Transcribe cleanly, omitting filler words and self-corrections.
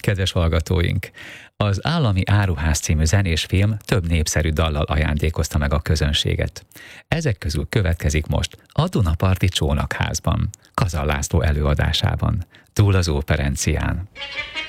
Kedves hallgatóink! Az Állami Áruház című zenés film több népszerű dallal ajándékozta meg a közönséget. Ezek közül következik most a Dunaparti Csónakházban, Kazal László előadásában, Túl az óperencián.